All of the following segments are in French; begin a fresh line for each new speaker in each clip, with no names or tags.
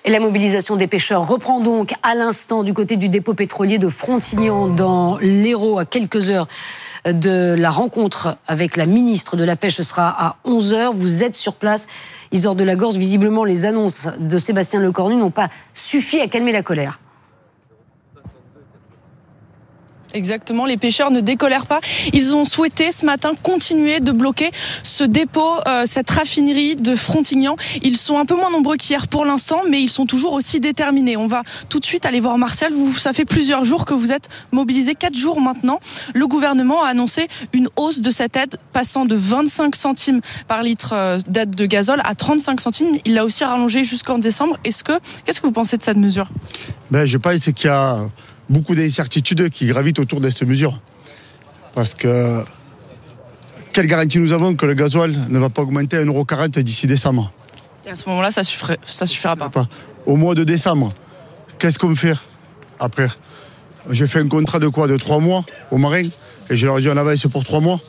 Et la mobilisation des pêcheurs reprend donc à l'instant du côté du dépôt pétrolier de Frontignan dans l'Hérault à quelques heures de la rencontre avec la ministre de la Pêche. Ce sera à 11h. Vous êtes sur place. Isor de la Gorce, visiblement les annonces de Sébastien Lecornu n'ont pas suffi à calmer la colère.
Exactement, les pêcheurs ne décolèrent pas. Ils ont souhaité ce matin continuer de bloquer ce dépôt, cette raffinerie de Frontignan. Ils sont un peu moins nombreux qu'hier pour l'instant, mais ils sont toujours aussi déterminés. On va tout de suite aller voir Martial. Ça fait plusieurs jours que vous êtes mobilisés, 4 jours maintenant. Le gouvernement a annoncé une hausse de cette aide, passant de 25 centimes par litre d'aide de gazole à 35 centimes. Il l'a aussi rallongé jusqu'en décembre. Qu'est-ce que vous pensez de cette mesure ?
Je pense qu'il y a beaucoup d'incertitudes qui gravitent autour de cette mesure. Parce que quelle garantie nous avons que le gasoil ne va pas augmenter à 1,40€ d'ici décembre ?
Et à ce moment-là, ça suffira pas.
Au mois de décembre, qu'est-ce qu'on fait après ? J'ai fait un contrat de quoi ? De 3 mois aux marins, et je leur ai dit on avance pour 3 mois.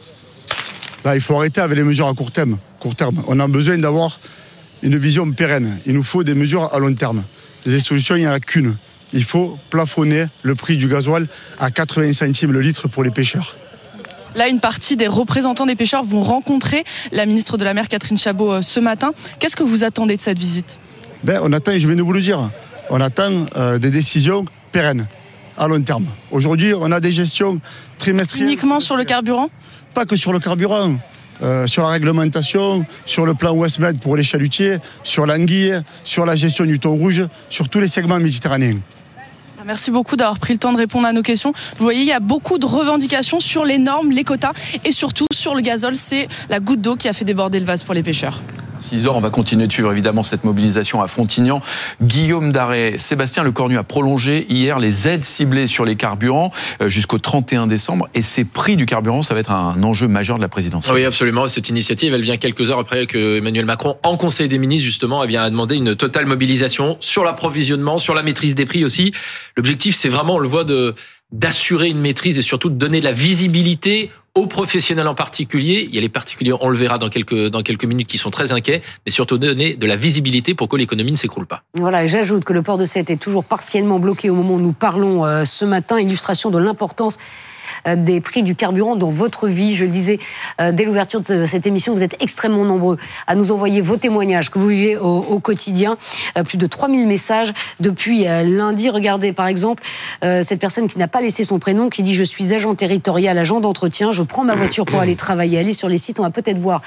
Là, il faut arrêter avec les mesures à court terme. On a besoin d'avoir une vision pérenne. Il nous faut des mesures à long terme. Des solutions, il n'y en a qu'une. Il faut plafonner le prix du gasoil à 80 centimes le litre pour les pêcheurs.
Là, une partie des représentants des pêcheurs vont rencontrer la ministre de la Mer, Catherine Chabot, ce matin. Qu'est-ce que vous attendez de cette visite ?
On attend, je viens de vous le dire, on attend des décisions pérennes, à long terme. Aujourd'hui, on a des gestions trimestrielles.
Uniquement sur le carburant ?
Pas que sur le carburant. Sur la réglementation, sur le plan Westmed pour les chalutiers, sur l'anguille, sur la gestion du thon rouge, sur tous les segments méditerranéens.
Merci beaucoup d'avoir pris le temps de répondre à nos questions. Vous voyez, il y a beaucoup de revendications sur les normes, les quotas et surtout sur le gazole. C'est la goutte d'eau qui a fait déborder le vase pour les pêcheurs.
6h, on va continuer de suivre évidemment cette mobilisation à Frontignan. Guillaume Darret, Sébastien Lecornu a prolongé hier les aides ciblées sur les carburants jusqu'au 31 décembre. Et ces prix du carburant, ça va être un enjeu majeur de la présidentielle.
Oui, absolument. Cette initiative, elle vient quelques heures après que Emmanuel Macron, en Conseil des ministres, justement, a demandé une totale mobilisation sur l'approvisionnement, sur la maîtrise des prix aussi. L'objectif, c'est vraiment, on le voit, d'assurer une maîtrise et surtout de donner de la visibilité aux professionnels en particulier. Il y a les particuliers, on le verra dans quelques minutes, qui sont très inquiets, mais surtout donner de la visibilité pour que l'économie ne s'écroule pas.
Voilà, et j'ajoute que le port de Sète est toujours partiellement bloqué au moment où nous parlons ce matin, illustration de l'importance des prix du carburant dans votre vie. Je le disais dès l'ouverture de cette émission, vous êtes extrêmement nombreux à nous envoyer vos témoignages que vous vivez au quotidien. Plus de 3000 messages depuis lundi. Regardez par exemple cette personne qui n'a pas laissé son prénom, qui dit « Je suis agent territorial, agent d'entretien, je prends ma voiture pour aller travailler ». Allez sur les sites, on va peut-être voir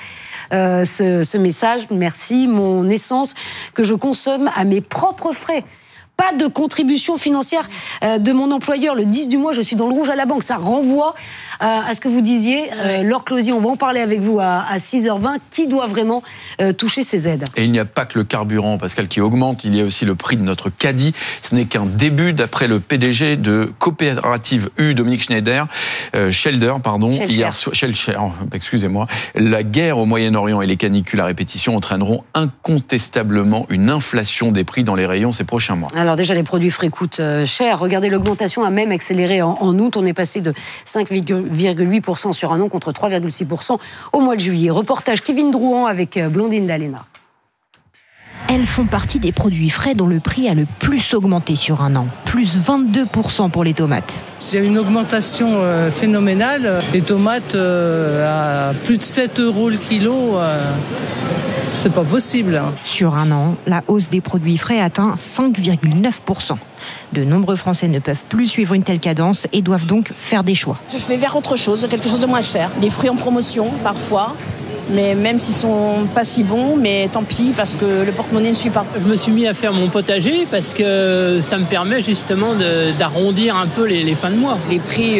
ce message. Merci, mon essence que je consomme à mes propres frais. Pas de contribution financière de mon employeur. Le 10 du mois, je suis dans le rouge à la banque. Ça renvoie à ce que vous disiez. Laure Closier, on va en parler avec vous à 6h20. Qui doit vraiment toucher ces aides ?
Et il n'y a pas que le carburant, Pascal, qui augmente. Il y a aussi le prix de notre caddie. Ce n'est qu'un début, d'après le PDG de Coopérative U, Dominique Schelder, excusez-moi. La guerre au Moyen-Orient et les canicules à répétition entraîneront incontestablement une inflation des prix dans les rayons ces prochains mois.
Alors déjà, les produits frais coûtent cher. Regardez, l'augmentation a même accéléré en août. On est passé de 5,8% sur un an contre 3,6% au mois de juillet. Reportage Kevin Drouan avec Blandine Dalena.
Elles font partie des produits frais dont le prix a le plus augmenté sur un an. Plus 22% pour les tomates.
Il y a une augmentation phénoménale. Les tomates à plus de 7 € le kilo. C'est pas possible.
Sur un an, la hausse des produits frais atteint 5,9%. De nombreux Français ne peuvent plus suivre une telle cadence et doivent donc faire des choix.
Je vais vers autre chose, quelque chose de moins cher. Les fruits en promotion, parfois. Mais même s'ils sont pas si bons, mais tant pis parce que le porte-monnaie ne suit pas.
Je me suis mis à faire mon potager parce que ça me permet justement d'arrondir un peu les fins de mois.
Les prix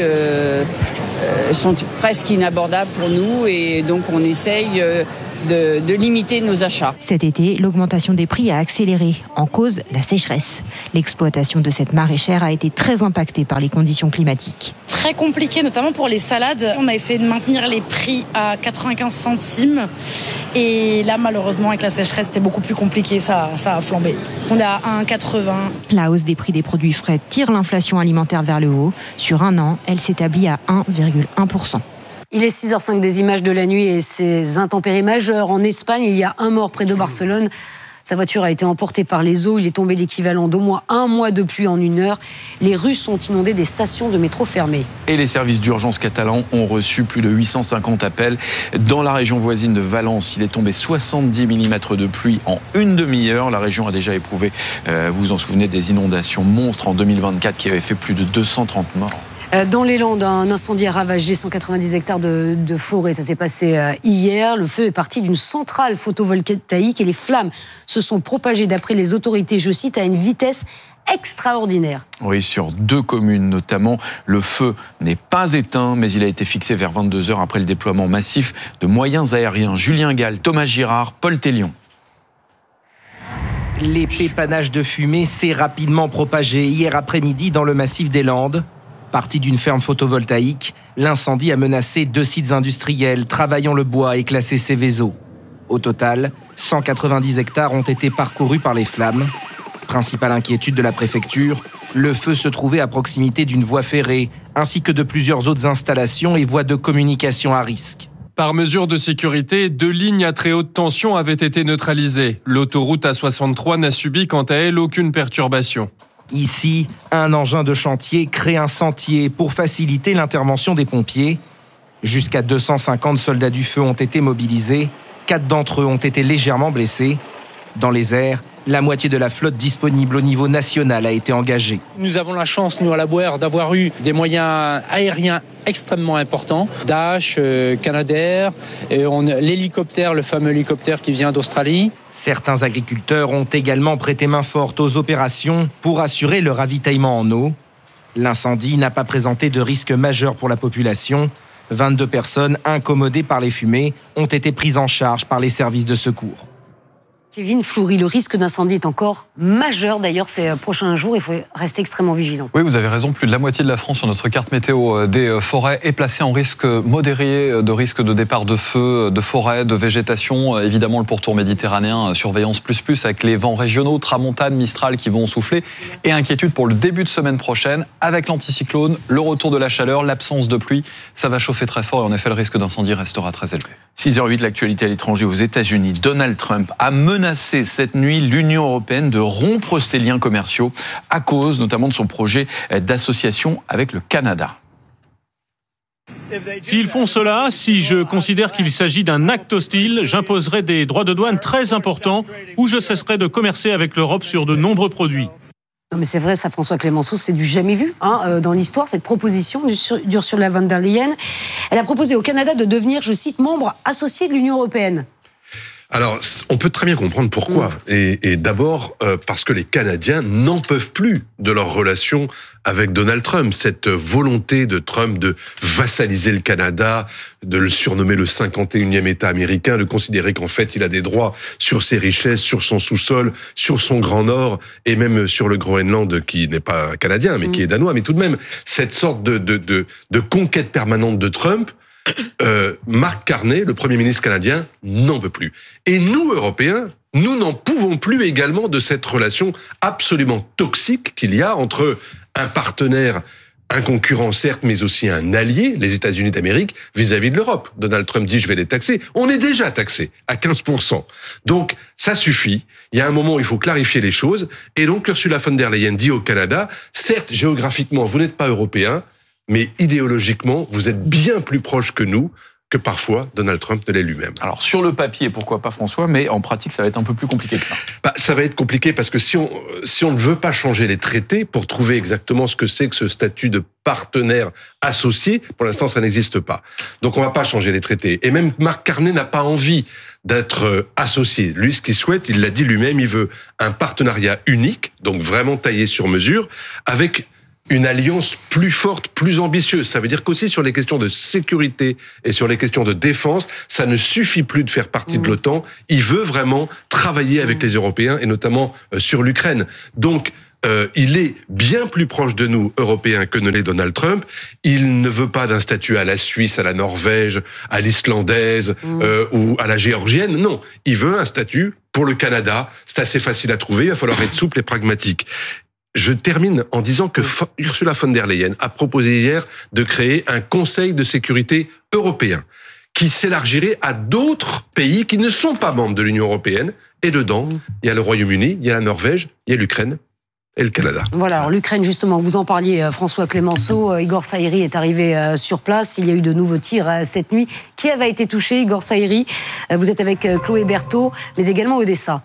sont presque inabordables pour nous et donc on essaye de limiter nos achats.
Cet été, l'augmentation des prix a accéléré, en cause la sécheresse. L'exploitation de cette maraîchère a été très impactée par les conditions climatiques.
Très compliqué, notamment pour les salades. On a essayé de maintenir les prix à 95 centimes. Et là, malheureusement, avec la sécheresse, c'était beaucoup plus compliqué. Ça a flambé. On est à 1,80.
La hausse des prix des produits frais tire l'inflation alimentaire vers le haut. Sur un an, elle s'établit à 1,1%.
Il est 6h05 des images de la nuit et ces intempéries majeures en Espagne. Il y a un mort près de Barcelone. Sa voiture a été emportée par les eaux. Il est tombé l'équivalent d'au moins 1 mois de pluie en 1 heure. Les rues sont inondées, des stations de métro fermées.
Et les services d'urgence catalans ont reçu plus de 850 appels. Dans la région voisine de Valence, il est tombé 70 mm de pluie en une demi-heure. La région a déjà éprouvé, vous vous en souvenez, des inondations monstres en 2024 qui avaient fait plus de 230 morts.
Dans les Landes, un incendie a ravagé 190 hectares de forêt. Ça s'est passé hier. Le feu est parti d'une centrale photovoltaïque et les flammes se sont propagées, d'après les autorités, je cite, à une vitesse extraordinaire.
Oui, sur 2 communes notamment. Le feu n'est pas éteint, mais il a été fixé vers 22h après le déploiement massif de moyens aériens. Julien Gall, Thomas Girard, Paul Tellion.
L'épais panache de fumée s'est rapidement propagé hier après-midi dans le massif des Landes. Parti d'une ferme photovoltaïque, l'incendie a menacé 2 sites industriels, Travaillon-le-Bois et classé Céveso. Au total, 190 hectares ont été parcourus par les flammes. Principale inquiétude de la préfecture, le feu se trouvait à proximité d'une voie ferrée, ainsi que de plusieurs autres installations et voies de communication à risque.
Par mesure de sécurité, 2 lignes à très haute tension avaient été neutralisées. L'autoroute A63 n'a subi quant à elle aucune perturbation.
Ici, un engin de chantier crée un sentier pour faciliter l'intervention des pompiers. Jusqu'à 250 soldats du feu ont été mobilisés. 4 d'entre eux ont été légèrement blessés. Dans les airs, la moitié de la flotte disponible au niveau national a été engagée.
Nous avons la chance, nous, à la Bouère, d'avoir eu des moyens aériens extrêmement importants. Dash, Canadair, l'hélicoptère, le fameux hélicoptère qui vient d'Australie.
Certains agriculteurs ont également prêté main forte aux opérations pour assurer le ravitaillement en eau. L'incendie n'a pas présenté de risque majeur pour la population. 22 personnes incommodées par les fumées ont été prises en charge par les services de secours.
Kevin Fleury, le risque d'incendie est encore majeur. D'ailleurs, ces prochains jours, il faut rester extrêmement vigilant.
Oui, vous avez raison. Plus de la moitié de la France sur notre carte météo des forêts est placée en risque modéré de risque de départ de feu, de forêt, de végétation. Évidemment, le pourtour méditerranéen, surveillance plus avec les vents régionaux, tramontane, Mistral qui vont souffler. Et inquiétude pour le début de semaine prochaine avec l'anticyclone, le retour de la chaleur, l'absence de pluie. Ça va chauffer très fort et en effet, le risque d'incendie restera très élevé.
6h08, l'actualité à l'étranger aux États-Unis. Donald Trump a menacé cette nuit l'Union européenne de rompre ses liens commerciaux à cause notamment de son projet d'association avec le Canada.
S'ils font cela, si je considère qu'il s'agit d'un acte hostile, j'imposerai des droits de douane très importants ou je cesserai de commercer avec l'Europe sur de nombreux produits.
Non mais c'est vrai, ça, François Clémenceau, c'est du jamais vu dans l'histoire, cette proposition d'Ursula von der Leyen. Elle a proposé au Canada de devenir, je cite, membre associé de l'Union européenne.
Alors, on peut très bien comprendre pourquoi. Et d'abord, parce que les Canadiens n'en peuvent plus de leur relation avec Donald Trump. Cette volonté de Trump de vassaliser le Canada, de le surnommer le 51e État américain, de considérer qu'en fait, il a des droits sur ses richesses, sur son sous-sol, sur son Grand Nord, et même sur le Groenland, qui n'est pas canadien, mais qui est danois. Mais tout de même, cette sorte de conquête permanente de Trump, Mark Carney, le Premier ministre canadien, n'en veut plus. Et nous, Européens, nous n'en pouvons plus également de cette relation absolument toxique qu'il y a entre un partenaire, un concurrent certes, mais aussi un allié, les États-Unis d'Amérique, vis-à-vis de l'Europe. Donald Trump dit « je vais les taxer ». On est déjà taxé à 15%. Donc, ça suffit. Il y a un moment où il faut clarifier les choses. Et donc, Ursula von der Leyen dit au Canada, certes, géographiquement, vous n'êtes pas européen, mais idéologiquement, vous êtes bien plus proche que nous, que parfois Donald Trump ne l'est lui-même.
Alors, sur le papier, pourquoi pas François, mais en pratique, ça va être un peu plus compliqué que ça.
Ça va être compliqué parce que si on ne veut pas changer les traités pour trouver exactement ce que c'est que ce statut de partenaire associé, pour l'instant, ça n'existe pas. Donc, on va pas changer les traités. Et même Mark Carney n'a pas envie d'être associé. Lui, ce qu'il souhaite, il l'a dit lui-même, il veut un partenariat unique, donc vraiment taillé sur mesure, avec une alliance plus forte, plus ambitieuse. Ça veut dire qu'aussi sur les questions de sécurité et sur les questions de défense, ça ne suffit plus de faire partie de l'OTAN. Il veut vraiment travailler avec les Européens et notamment sur l'Ukraine. Donc, il est bien plus proche de nous, Européens, que ne l'est Donald Trump. Il ne veut pas d'un statut à la Suisse, à la Norvège, à l'islandaise ou à la géorgienne. Non, il veut un statut pour le Canada. C'est assez facile à trouver, il va falloir être souple et pragmatique. Je termine en disant que Ursula von der Leyen a proposé hier de créer un Conseil de sécurité européen qui s'élargirait à d'autres pays qui ne sont pas membres de l'Union européenne Et dedans, il y a le Royaume-Uni, il y a la Norvège, il y a l'Ukraine et le Canada.
Voilà, alors l'Ukraine, justement, vous en parliez, François Clémenceau. Igor Saïri est arrivé sur place. Il y a eu de nouveaux tirs cette nuit. Kiev a été touché, Igor Saïri. Vous êtes avec Chloé Berthaud, mais également Odessa.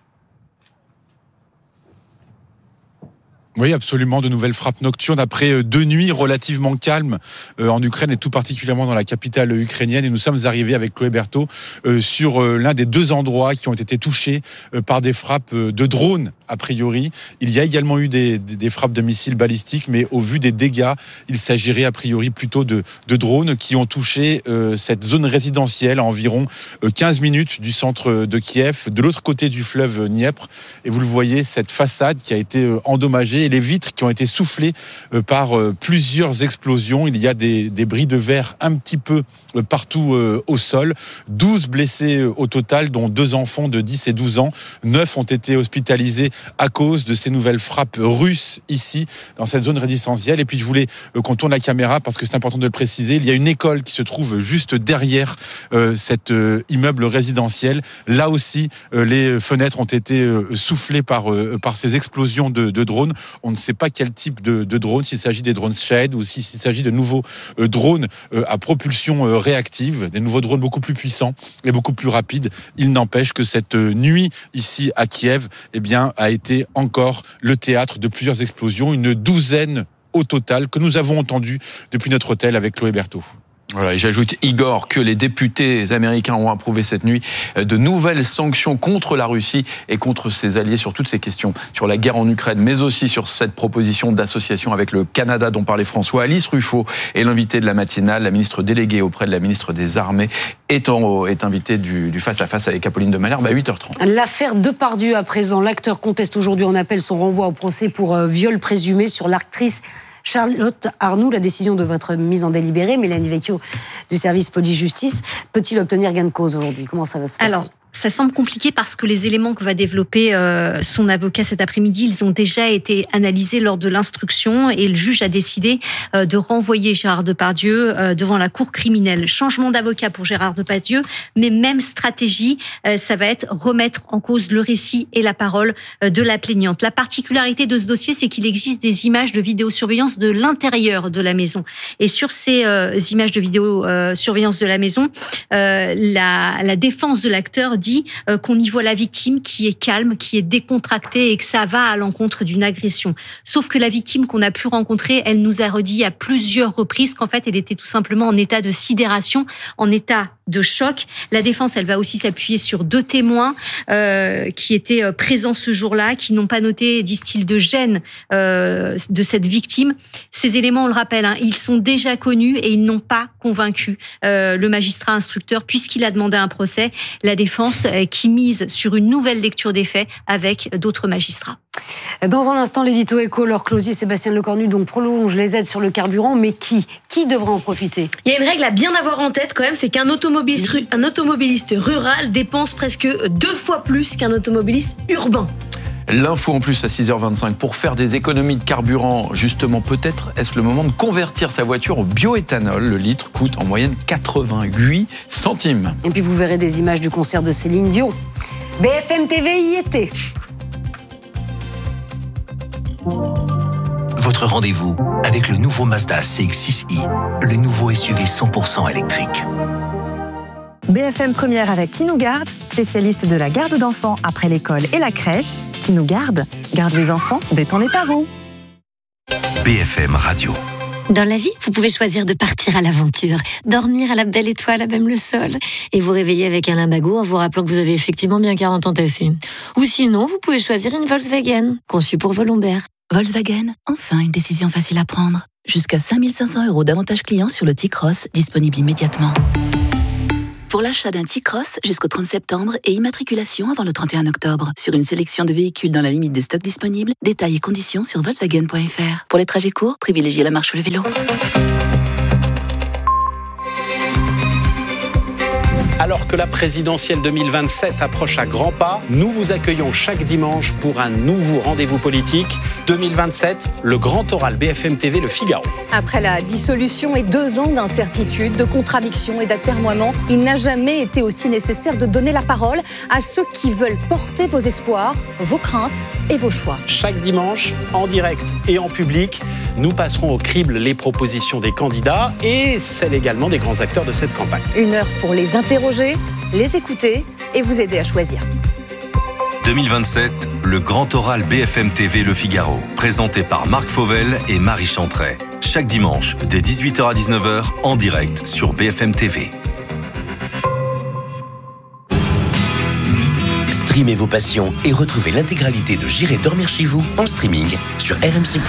Oui, absolument, de nouvelles frappes nocturnes après 2 nuits relativement calmes en Ukraine et tout particulièrement dans la capitale ukrainienne. Et nous sommes arrivés avec Chloé Berthaud sur l'un des 2 endroits qui ont été touchés par des frappes de drones, a priori. Il y a également eu des frappes de missiles balistiques, mais au vu des dégâts, il s'agirait a priori plutôt de drones qui ont touché cette zone résidentielle à environ 15 minutes du centre de Kiev, de l'autre côté du fleuve Dniepr. Et vous le voyez, cette façade qui a été endommagée et les vitres qui ont été soufflées par plusieurs explosions. Il y a des bris de verre un petit peu partout au sol. 12 blessés au total, dont 2 enfants de 10 et 12 ans. 9 ont été hospitalisés à cause de ces nouvelles frappes russes ici, dans cette zone résidentielle. Et puis je voulais qu'on tourne la caméra parce que c'est important de le préciser. Il y a une école qui se trouve juste derrière cet immeuble résidentiel. Là aussi, les fenêtres ont été soufflées par ces explosions de drones. On ne sait pas quel type de drone, s'il s'agit des drones Shahed ou s'il s'agit de nouveaux drones à propulsion réactive, des nouveaux drones beaucoup plus puissants et beaucoup plus rapides. Il n'empêche que cette nuit ici à Kiev, eh bien, a été encore le théâtre de plusieurs explosions, une 12aine au total que nous avons entendues depuis notre hôtel avec Chloé Berthaud.
Voilà, et j'ajoute, Igor, que les députés américains ont approuvé cette nuit de nouvelles sanctions contre la Russie et contre ses alliés sur toutes ces questions, sur la guerre en Ukraine, mais aussi sur cette proposition d'association avec le Canada dont parlait François. Alice Ruffo est l'invitée de la matinale, la ministre déléguée auprès de la ministre des Armées, est invitée du face-à-face avec Apolline de Malherbe à 8h30.
L'affaire Depardieu à présent, l'acteur conteste aujourd'hui en appel son renvoi au procès pour viol présumé sur l'actrice Charlotte Arnoux. La décision de votre mise en délibéré, Mélanie Vecchio du service police-justice, peut-il obtenir gain de cause aujourd'hui? Comment ça va se passer?
Alors, ça semble compliqué parce que les éléments que va développer son avocat cet après-midi, ils ont déjà été analysés lors de l'instruction et le juge a décidé de renvoyer Gérard Depardieu devant la cour criminelle. Changement d'avocat pour Gérard Depardieu, mais même stratégie, ça va être remettre en cause le récit et la parole de la plaignante. La particularité de ce dossier, c'est qu'il existe des images de vidéosurveillance de l'intérieur de la maison. Et sur ces images de vidéosurveillance de la maison, la défense de l'acteur dit qu'on y voit la victime qui est calme, qui est décontractée et que ça va à l'encontre d'une agression. Sauf que la victime qu'on a pu rencontrer, elle nous a redit à plusieurs reprises qu'en fait, elle était tout simplement en état de sidération, en état de choc. La défense, elle va aussi s'appuyer sur 2 témoins qui étaient présents ce jour-là, qui n'ont pas noté, disent-ils, de gêne de cette victime. Ces éléments, on le rappelle, ils sont déjà connus et ils n'ont pas convaincu le magistrat instructeur puisqu'il a demandé un procès. La défense qui mise sur une nouvelle lecture des faits avec d'autres magistrats.
Dans un instant, l'édito éco, Laure Closier et Sébastien Lecornu donc prolongent les aides sur le carburant, mais qui devra en profiter?
Il y a une règle à bien avoir en tête quand même, c'est qu'un automobiliste rural dépense presque 2 fois plus qu'un automobiliste urbain.
L'info en plus à 6h25 pour faire des économies de carburant. Justement, peut-être est-ce le moment de convertir sa voiture au bioéthanol. Le litre coûte en moyenne 88 centimes.
Et puis vous verrez des images du concert de Céline Dion. BFM TV y était.
Votre rendez-vous avec le nouveau Mazda CX-6i, le nouveau SUV 100% électrique.
BFM Première avec Qui nous garde, spécialiste de la garde d'enfants après l'école et la crèche. Qui nous garde les enfants, détend les parents.
BFM Radio.
Dans la vie, vous pouvez choisir de partir à l'aventure, dormir à la belle étoile à même le sol, et vous réveiller avec un lumbago en vous rappelant que vous avez effectivement bien 40 ans tassés. Ou sinon, vous pouvez choisir une Volkswagen, conçue pour vos lombaires.
Volkswagen, enfin une décision facile à prendre. Jusqu'à 5 500 € d'avantages clients sur le T-Cross, disponible immédiatement. Pour l'achat d'un T-Cross jusqu'au 30 septembre et immatriculation avant le 31 octobre. Sur une sélection de véhicules dans la limite des stocks disponibles, détails et conditions sur Volkswagen.fr. Pour les trajets courts, privilégiez la marche ou le vélo.
Alors que la présidentielle 2027 approche à grands pas, nous vous accueillons chaque dimanche pour un nouveau rendez-vous politique. 2027, le grand oral BFM TV Le Figaro.
Après la dissolution et 2 ans d'incertitude, de contradictions et d'atermoiements, il n'a jamais été aussi nécessaire de donner la parole à ceux qui veulent porter vos espoirs, vos craintes et vos choix.
Chaque dimanche, en direct et en public, nous passerons au crible les propositions des candidats et celles également des grands acteurs de cette campagne.
1 heure pour les interroger, les écouter et vous aider à choisir.
2027, le grand oral BFM TV Le Figaro, présenté par Marc Fauvel et Marie Chantret. Chaque dimanche, dès 18h à 19h, en direct sur BFM TV.
Streamez vos passions et retrouvez l'intégralité de J'irai dormir chez vous en streaming sur RMC+.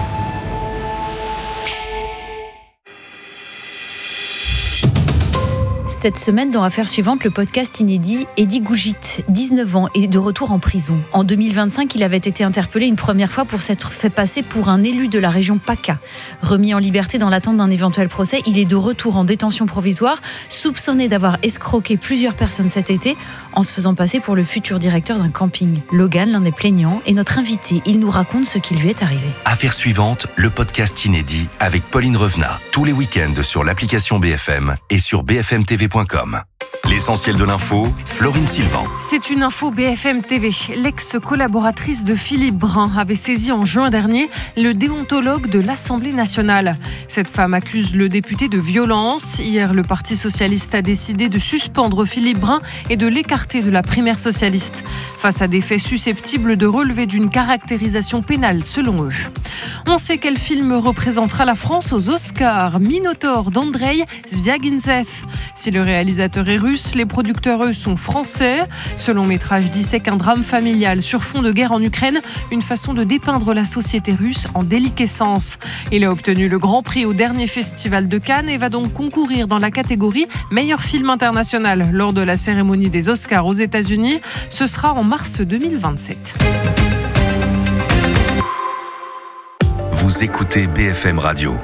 Cette semaine, dans Affaires suivantes, le podcast inédit, Eddy Gougit, 19 ans, est de retour en prison. En 2025, il avait été interpellé une première fois pour s'être fait passer pour un élu de la région PACA. Remis en liberté dans l'attente d'un éventuel procès, il est de retour en détention provisoire, soupçonné d'avoir escroqué plusieurs personnes cet été en se faisant passer pour le futur directeur d'un camping. Logan, l'un des plaignants, est notre invité. Il nous raconte ce qui lui est arrivé.
Affaires suivantes, le podcast inédit avec Pauline Revenat. Tous les week-ends sur l'application BFM et sur bfmtv.com. L'essentiel de l'info, Florine Sylvain.
C'est une info BFM TV. L'ex-collaboratrice de Philippe Brun avait saisi en juin dernier le déontologue de l'Assemblée nationale. Cette femme accuse le député de violence. Hier, le Parti socialiste a décidé de suspendre Philippe Brun et de l'écarter de la primaire socialiste. Face à des faits susceptibles de relever d'une caractérisation pénale, selon eux. On sait quel film représentera la France aux Oscars. Minotaure d'Andrei Zvyagintsev. Si le réalisateur est russe, les producteurs, eux, sont français. Ce long métrage dissèque un drame familial sur fond de guerre en Ukraine, une façon de dépeindre la société russe en déliquescence. Il a obtenu le Grand Prix au dernier festival de Cannes et va donc concourir dans la catégorie meilleur film international lors de la cérémonie des Oscars aux États-Unis. Ce sera en mars 2027.
Vous écoutez BFM Radio.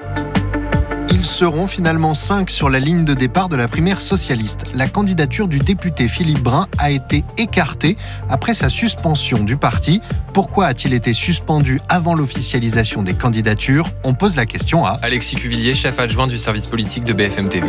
Ils seront finalement 5 sur la ligne de départ de la primaire socialiste. La candidature du député Philippe Brun a été écartée après sa suspension du parti. Pourquoi a-t-il été suspendu avant l'officialisation des candidatures ? On pose la question à
Alexis Cuvillier, chef adjoint du service politique de BFM TV.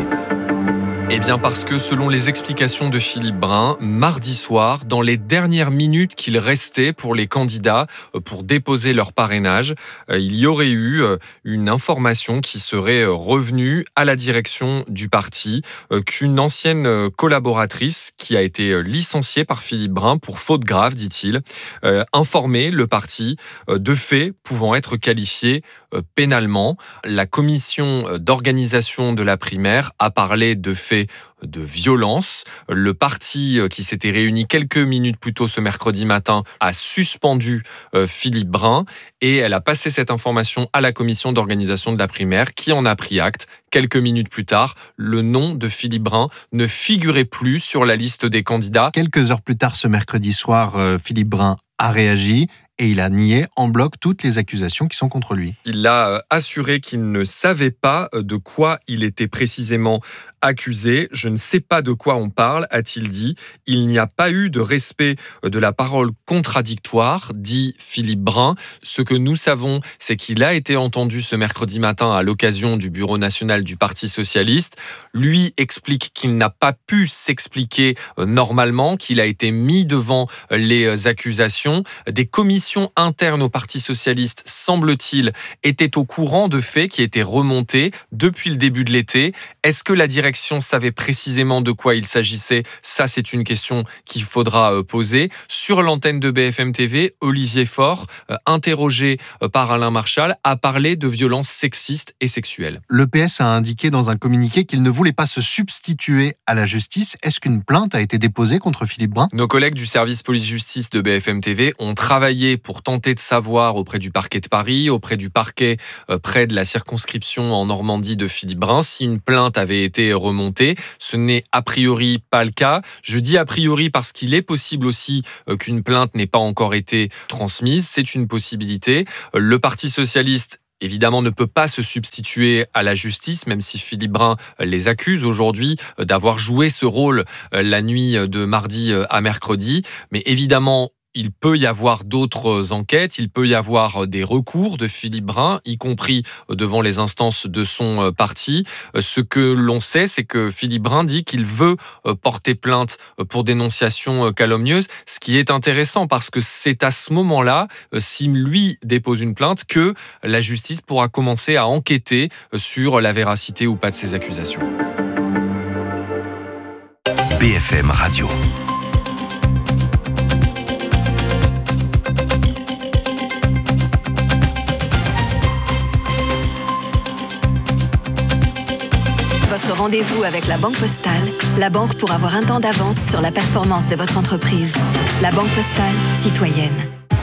Eh bien parce que selon les explications de Philippe Brun, mardi soir, dans les dernières minutes qu'il restait pour les candidats pour déposer leur parrainage, il y aurait eu une information qui serait revenue à la direction du parti qu'une ancienne collaboratrice qui a été licenciée par Philippe Brun pour faute grave, dit-il, informait le parti de faits pouvant être qualifiés pénalement. La commission d'organisation de la primaire a parlé de faits de violence. Le parti qui s'était réuni quelques minutes plus tôt ce mercredi matin a suspendu Philippe Brun et elle a passé cette information à la commission d'organisation de la primaire qui en a pris acte. Quelques minutes plus tard, le nom de Philippe Brun ne figurait plus sur la liste des candidats.
Quelques heures plus tard ce mercredi soir, Philippe Brun a réagi et il a nié en bloc toutes les accusations qui sont contre lui.
Il a assuré qu'il ne savait pas de quoi il était précisément accusé. Je ne sais pas de quoi on parle, a-t-il dit. Il n'y a pas eu de respect de la parole contradictoire, dit Philippe Brun. Ce que nous savons, c'est qu'il a été entendu ce mercredi matin à l'occasion du bureau national du Parti socialiste. Lui explique qu'il n'a pas pu s'expliquer normalement, qu'il a été mis devant les accusations. Des commissions internes au Parti socialiste, semble-t-il, étaient au courant de faits qui étaient remontés depuis le début de l'été. Est-ce que la direction savait précisément de quoi il s'agissait ? Ça, c'est une question qu'il faudra poser. Sur l'antenne de BFM TV, Olivier Faure, interrogé par Alain Marchal, a parlé de violences sexistes et sexuelles.
Le PS a indiqué dans un communiqué qu'il ne voulait pas se substituer à la justice. Est-ce qu'une plainte a été déposée contre Philippe Brun ?
Nos collègues du service police-justice de BFM TV ont travaillé pour tenter de savoir auprès du parquet de Paris, auprès du parquet près de la circonscription en Normandie de Philippe Brun, si une plainte avait été remontée. Ce n'est a priori pas le cas. Je dis a priori parce qu'il est possible aussi qu'une plainte n'ait pas encore été transmise. C'est une possibilité. Le Parti socialiste évidemment, ne peut pas se substituer à la justice, même si Philippe Brun les accuse aujourd'hui d'avoir joué ce rôle la nuit de mardi à mercredi. Mais évidemment, il peut y avoir d'autres enquêtes, il peut y avoir des recours de Philippe Brun, y compris devant les instances de son parti. Ce que l'on sait, c'est que Philippe Brun dit qu'il veut porter plainte pour dénonciation calomnieuse, ce qui est intéressant parce que c'est à ce moment-là, si lui dépose une plainte, que la justice pourra commencer à enquêter sur la véracité ou pas de ces accusations.
BFM Radio.
Votre rendez-vous avec la Banque Postale, la banque pour avoir un temps d'avance sur la performance de votre entreprise. La Banque Postale, citoyenne.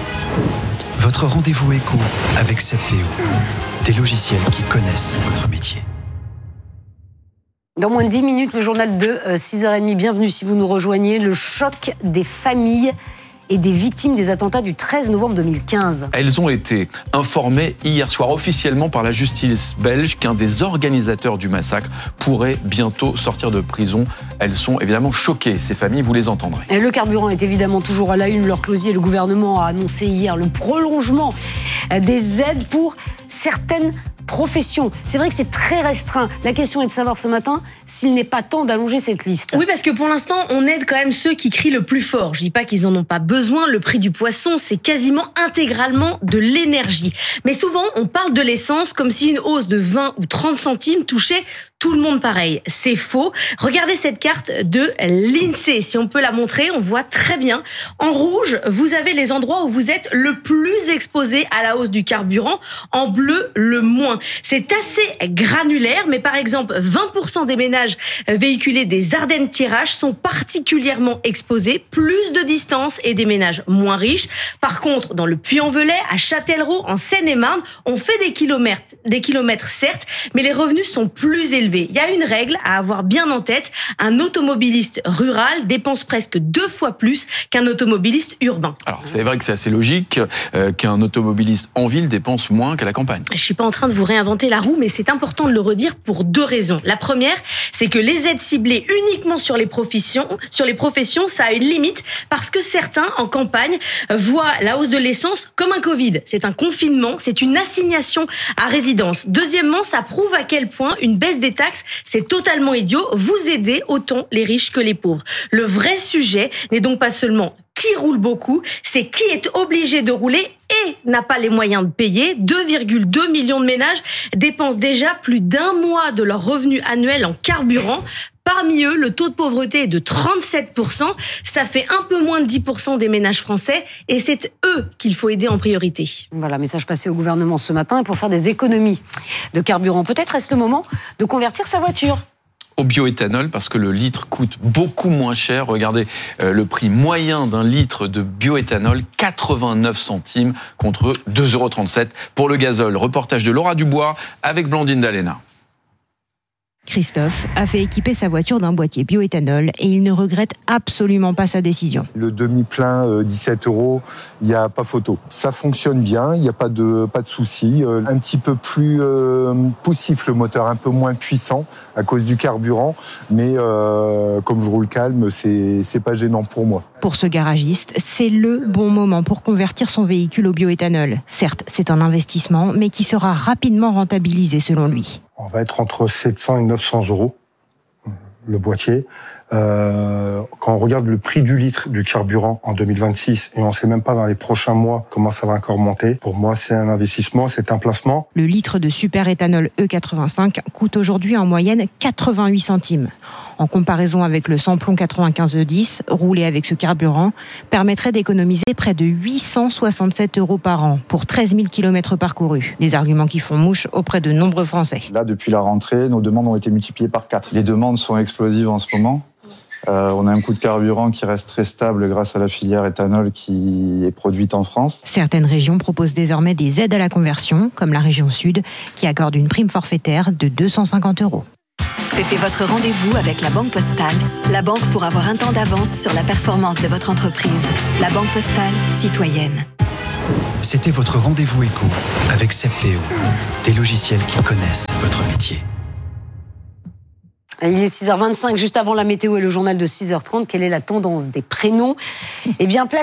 Votre rendez-vous éco avec Septéo. Des logiciels qui connaissent votre métier.
Dans moins de 10 minutes, le journal de 6h30. Bienvenue si vous nous rejoignez. Le choc des familles et des victimes des attentats du 13 novembre 2015.
Elles ont été informées hier soir officiellement par la justice belge qu'un des organisateurs du massacre pourrait bientôt sortir de prison. Elles sont évidemment choquées, ces familles, vous les entendrez.
Et le carburant est évidemment toujours à la une. Laure Closier, le gouvernement a annoncé hier le prolongement des aides pour certaines profession. C'est vrai que c'est très restreint. La question est de savoir ce matin s'il n'est pas temps d'allonger cette liste.
Oui, parce que pour l'instant, on aide quand même ceux qui crient le plus fort. Je dis pas qu'ils en ont pas besoin. Le prix du poisson, c'est quasiment intégralement de l'énergie. Mais souvent, on parle de l'essence comme si une hausse de 20 ou 30 centimes touchait tout le monde pareil. C'est faux. Regardez cette carte de l'INSEE. Si on peut la montrer, on voit très bien. En rouge, vous avez les endroits où vous êtes le plus exposé à la hausse du carburant. En bleu, le moins. C'est assez granulaire, mais par exemple, 20% des ménages véhiculés des Ardennes-Thiérache sont particulièrement exposés, plus de distance et des ménages moins riches. Par contre, dans le Puy-en-Velay, à Châtellerault, en Seine-et-Marne, on fait des kilomètres certes, mais les revenus sont plus élevés. Il y a une règle à avoir bien en tête. Un automobiliste rural dépense presque 2 fois plus qu'un automobiliste urbain.
Alors, c'est vrai que c'est assez logique qu'un automobiliste en ville dépense moins qu'à la campagne.
Je suis pas en train de vous réinventer la roue, mais c'est important de le redire pour 2 raisons. La première, c'est que les aides ciblées uniquement sur les professions, ça a une limite parce que certains, en campagne, voient la hausse de l'essence comme un Covid. C'est un confinement, c'est une assignation à résidence. Deuxièmement, ça prouve à quel point une baisse des taxes, c'est totalement idiot. Vous aidez autant les riches que les pauvres. Le vrai sujet n'est donc pas seulement qui roule beaucoup, c'est qui est obligé de rouler et n'a pas les moyens de payer. 2,2 millions de ménages dépensent déjà plus d'un mois de leur revenu annuel en carburant. Parmi eux, le taux de pauvreté est de 37%. Ça fait un peu moins de 10% des ménages français et c'est eux qu'il faut aider en priorité.
Voilà, message passé au gouvernement ce matin pour faire des économies de carburant. Peut-être est-ce le moment de convertir sa voiture
au bioéthanol parce que le litre coûte beaucoup moins cher. Regardez le prix moyen d'un litre de bioéthanol, 89 centimes contre 2,37 € pour le gazole. Reportage de Laura Dubois avec Blandine Dalena.
Christophe a fait équiper sa voiture d'un boîtier bioéthanol et il ne regrette absolument pas sa décision.
Le demi-plein, 17 €, il n'y a pas photo. Ça fonctionne bien, il n'y a pas de souci. Un petit peu plus poussif le moteur, un peu moins puissant à cause du carburant, mais comme je roule calme, c'est pas gênant pour moi.
Pour ce garagiste, c'est le bon moment pour convertir son véhicule au bioéthanol. Certes, c'est un investissement, mais qui sera rapidement rentabilisé selon lui.
On va être entre 700 et 900 €, le boîtier. Quand on regarde le prix du litre du carburant en 2026, et on ne sait même pas dans les prochains mois comment ça va encore monter, pour moi c'est un investissement, c'est un placement.
Le litre de super-éthanol E85 coûte aujourd'hui en moyenne 88 centimes. En comparaison avec le samplon 95E10, roulé avec ce carburant, permettrait d'économiser près de 867 € par an pour 13 000 km parcourus. Des arguments qui font mouche auprès de nombreux Français.
Là, depuis la rentrée, nos demandes ont été multipliées par 4. Les demandes sont explosives en ce moment. On a un coût de carburant qui reste très stable grâce à la filière éthanol qui est produite en France.
Certaines régions proposent désormais des aides à la conversion, comme la région Sud, qui accorde une prime forfaitaire de 250 €.
C'était votre rendez-vous avec la Banque Postale, la banque pour avoir un temps d'avance sur la performance de votre entreprise. La Banque Postale, citoyenne.
C'était votre rendez-vous éco avec Septéo, des logiciels qui connaissent votre métier.
Il est 6h25, juste avant la météo et le journal de 6h30. Quelle est la tendance des prénoms ? Eh bien, place